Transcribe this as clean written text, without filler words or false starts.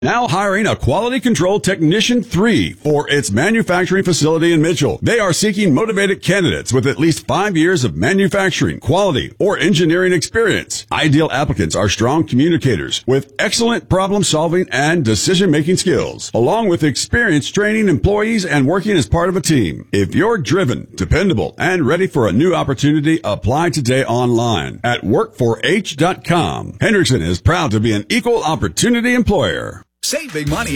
Now hiring a quality control technician 3 for its manufacturing facility in Mitchell. They are seeking motivated candidates with at least 5 years of manufacturing, quality, or engineering experience. Ideal applicants are strong communicators with excellent problem solving and decision making skills, along with experience training employees and working as part of a team. If you're driven, dependable, and ready for a new opportunity, apply today online at work4h.com. Hendrickson is proud to be an equal opportunity employer. Save big money